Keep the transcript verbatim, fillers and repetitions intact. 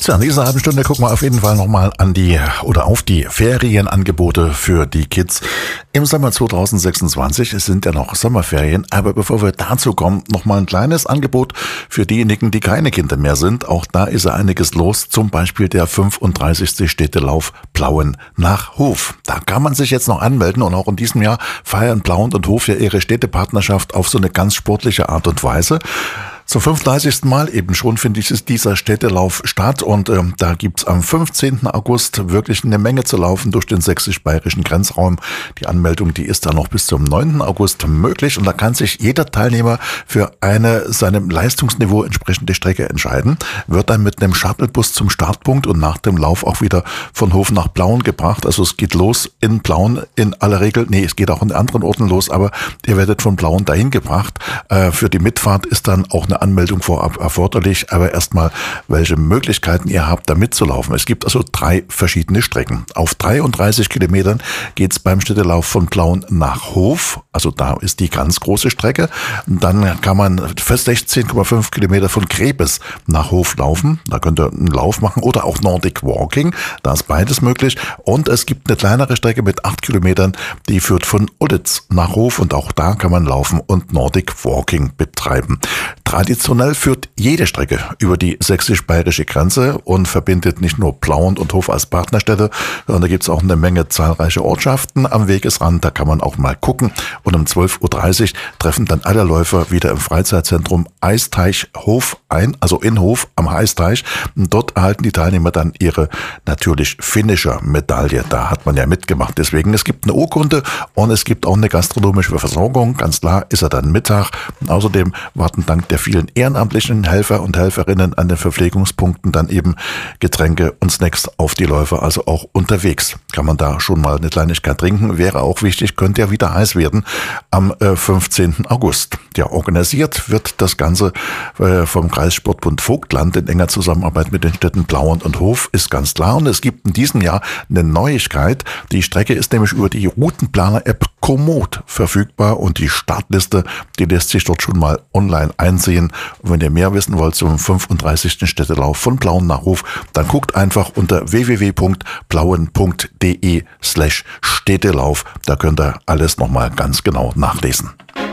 Tja, in dieser halben Stunde gucken wir auf jeden Fall nochmal an die oder auf die Ferienangebote für die Kids im Sommer zwanzig sechsundzwanzig. Es sind ja noch Sommerferien, aber bevor wir dazu kommen, nochmal ein kleines Angebot für diejenigen, die keine Kinder mehr sind. Auch da ist ja einiges los, zum Beispiel der fünfunddreißigste Städtelauf Plauen nach Hof. Da kann man sich jetzt noch anmelden und auch in diesem Jahr feiern Plauen und Hof ja ihre Städtepartnerschaft auf so eine ganz sportliche Art und Weise. Zum fünfunddreißigsten Mal eben schon findet ist dieser Städtelauf statt und ähm, da gibt's am fünfzehnten August wirklich eine Menge zu laufen durch den sächsisch-bayerischen Grenzraum. Die Anmeldung, die ist dann noch bis zum neunten August möglich und da kann sich jeder Teilnehmer für eine seinem Leistungsniveau entsprechende Strecke entscheiden, wird dann mit einem Shuttlebus zum Startpunkt und nach dem Lauf auch wieder von Hof nach Plauen gebracht. Also es geht los in Plauen in aller Regel, nee, es geht auch in anderen Orten los, aber ihr werdet von Plauen dahin gebracht. Äh, für die Mitfahrt ist dann auch eine Anmeldung vorab erforderlich, aber erstmal, welche Möglichkeiten ihr habt, da mitzulaufen. Es gibt also drei verschiedene Strecken. Auf dreiunddreißig Kilometern geht's beim Städtelauf von Plauen nach Hof, also da ist die ganz große Strecke. Dann kann man für sechzehn Komma fünf Kilometer von Krebes nach Hof laufen, da könnt ihr einen Lauf machen oder auch Nordic Walking, da ist beides möglich. Und es gibt eine kleinere Strecke mit acht Kilometern, die führt von Ullitz nach Hof und auch da kann man laufen und Nordic Walking betreiben. Traditionell führt jede Strecke über die sächsisch-bayerische Grenze und verbindet nicht nur Plauen und Hof als Partnerstädte, sondern da gibt es auch eine Menge zahlreiche Ortschaften am Wegesrand, da kann man auch mal gucken. Und um zwölf Uhr dreißig treffen dann alle Läufer wieder im Freizeitzentrum Eisteich Hof ein, also in Hof am Eisteich. Und dort erhalten die Teilnehmer dann ihre natürlich Finisher-Medaille. Da hat man ja mitgemacht. Deswegen, es gibt eine Urkunde und es gibt auch eine gastronomische Versorgung. Ganz klar ist er dann Mittag. Und außerdem warten dank der vielen ehrenamtlichen Helfer und Helferinnen an den Verpflegungspunkten dann eben Getränke und Snacks auf die Läufer, also auch unterwegs. Kann man da schon mal eine Kleinigkeit trinken, wäre auch wichtig, könnte ja wieder heiß werden am äh, fünfzehnten August. Ja, organisiert wird das Ganze äh, vom Kreissportbund Vogtland in enger Zusammenarbeit mit den Städten Plauen und Hof, ist ganz klar. Und es gibt in diesem Jahr eine Neuigkeit. Die Strecke ist nämlich über die Routenplaner-App Komoot verfügbar und die Startliste, die lässt sich dort schon mal online einsehen. Und wenn ihr mehr wissen wollt zum fünfunddreißigsten Städtelauf von Plauen nach Hof, dann guckt einfach unter w w w punkt plauen punkt de slash Städtelauf. Da könnt ihr alles nochmal ganz genau nachlesen.